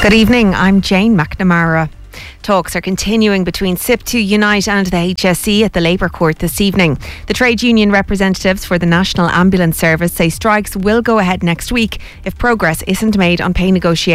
Good evening, I'm Jane McNamara. Talks are continuing between SIP2 Unite and the HSE at the Labour Court this evening. The trade union representatives for the National Ambulance Service say strikes will go ahead next week if progress isn't made on pay negotiations.